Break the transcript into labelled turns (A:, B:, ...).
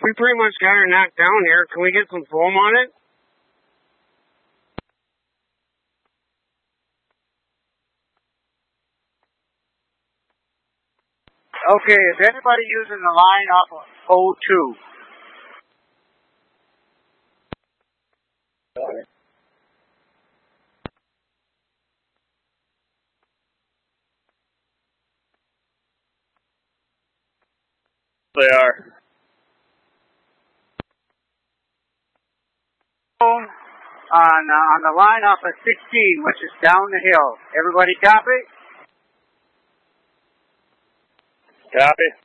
A: We pretty much got her knocked down here. Can we get some foam on it?
B: Okay, is anybody using the line off of O2?
C: They are.
B: On the line off of 16, which is down the hill. Everybody copy?
C: Copy.